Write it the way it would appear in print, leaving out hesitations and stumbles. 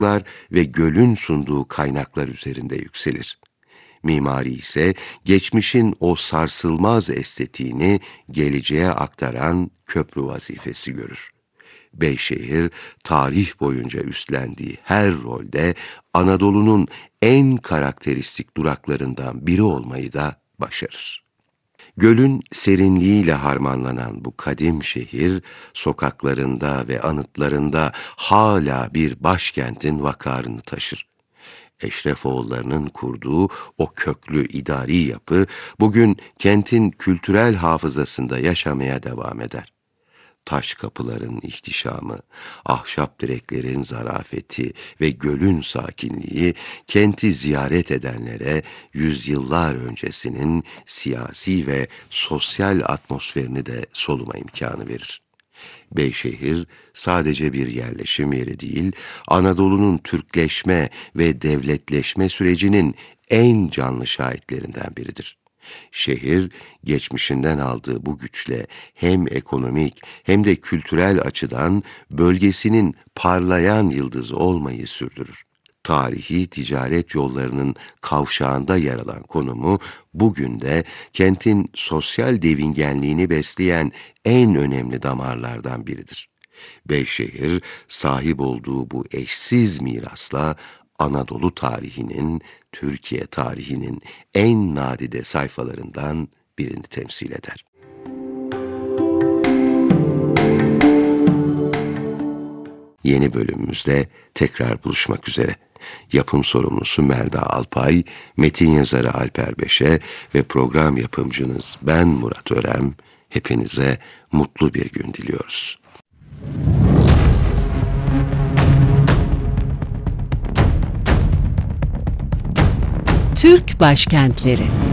ve gölün sunduğu kaynaklar üzerinde yükselir. Mimari ise geçmişin o sarsılmaz estetiğini geleceğe aktaran köprü vazifesi görür. Beyşehir, tarih boyunca üstlendiği her rolde Anadolu'nun en karakteristik duraklarından biri olmayı da başarır. Gölün serinliğiyle harmanlanan bu kadim şehir, sokaklarında ve anıtlarında hala bir başkentin vakarını taşır. Eşrefoğullarının kurduğu o köklü idari yapı, bugün kentin kültürel hafızasında yaşamaya devam eder. Taş kapıların ihtişamı, ahşap direklerin zarafeti ve gölün sakinliği, kenti ziyaret edenlere yüzyıllar öncesinin siyasi ve sosyal atmosferini de soluma imkanı verir. Beyşehir sadece bir yerleşim yeri değil, Anadolu'nun Türkleşme ve devletleşme sürecinin en canlı şahitlerinden biridir. Şehir, geçmişinden aldığı bu güçle hem ekonomik hem de kültürel açıdan bölgesinin parlayan yıldızı olmayı sürdürür. Tarihi ticaret yollarının kavşağında yer alan konumu bugün de kentin sosyal devingenliğini besleyen en önemli damarlardan biridir. Beyşehir, sahip olduğu bu eşsiz mirasla Anadolu tarihinin, Türkiye tarihinin en nadide sayfalarından birini temsil eder. Yeni bölümümüzde tekrar buluşmak üzere. Yapım sorumlusu Melda Alpay, metin yazarı Alper Beşe ve program yapımcınız ben Murat Örem. Hepinize mutlu bir gün diliyoruz. Türk Başkentleri